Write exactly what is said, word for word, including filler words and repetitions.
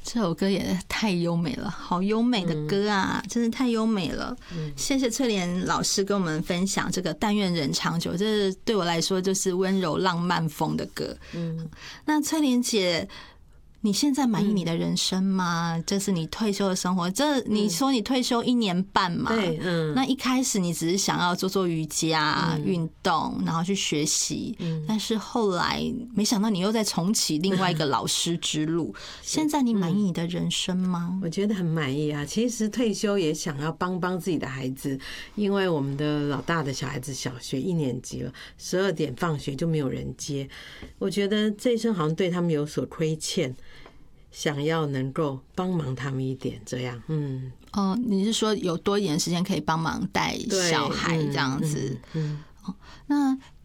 这首歌也太优美了，好优美的歌啊，嗯、真是太优美了。嗯、谢谢翠莲老师跟我们分享这个但愿人长久，这对我来说就是温柔浪漫风的歌。嗯，那翠莲姐，你现在满意你的人生吗？嗯、这是你退休的生活。这你说你退休一年半嘛？ 对，嗯。 那一开始你只是想要做做瑜伽、运、嗯、动，然后去学习。嗯。但是后来没想到你又在重启另外一个老师之路。现在你满意你的人生吗？ 我觉得很满意啊。其实退休也想要帮帮自己的孩子，因为我们的老大的小孩子小学一年级了，十二点放学就没有人接。我觉得这一生好像对他们有所亏欠。想要能够帮忙他们一点，这样，嗯， 哦，你是说有多一点时间可以帮忙带小孩这样子？ 嗯，嗯嗯哦，那